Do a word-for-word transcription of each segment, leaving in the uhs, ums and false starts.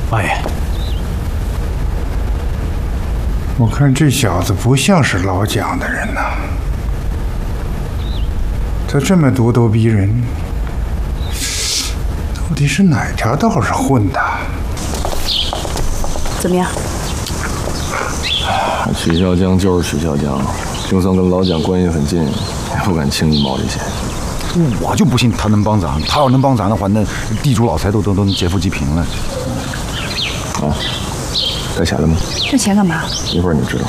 王爷， 我看这小子不像是老蒋的人呐，他这么咄咄逼人，到底是哪条道上混的？ 怎么样？ 许孝江就是许孝江，就算跟老蒋关系很近，也不敢轻易冒这险。 我就不信他能帮咱，他要能帮咱的话，那地主老财都都都能劫富济贫了。 啊，带钱了吗？ 这钱干嘛？ 一会儿你知道。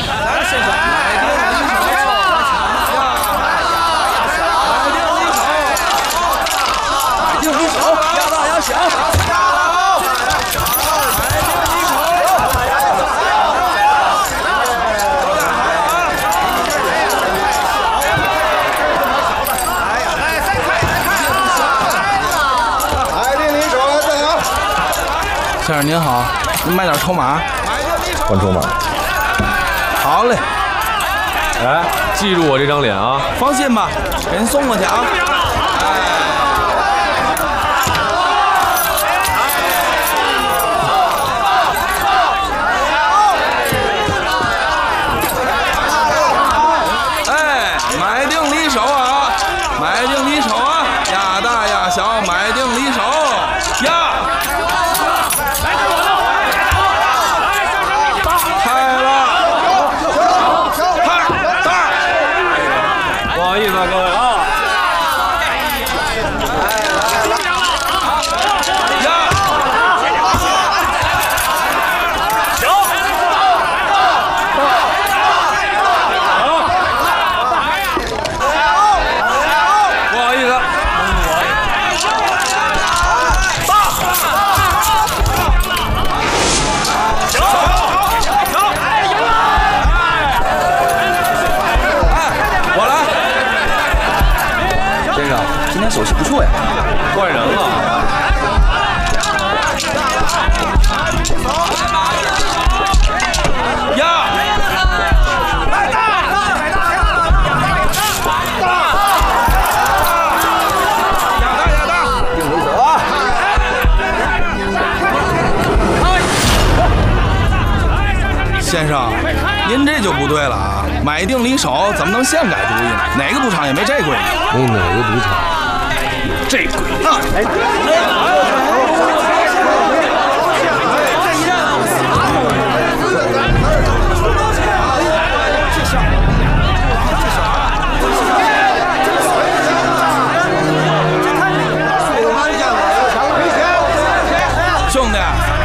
先生您好，您买点筹码。 换筹码。 好嘞。 哎，记住我这张脸啊！ 放心吧，给您送过去啊。哎，买定离手啊，买定离手啊，压大压小，买定离手压。 手气不错呀， 换人了。 呀！来大！大！压大压大！定离手啊！先生，您这就不对了啊！买定离手怎么能现改主意呢？哪个赌场也没这规矩。 没哪个赌场？ 这规矩啊！哎，兄弟，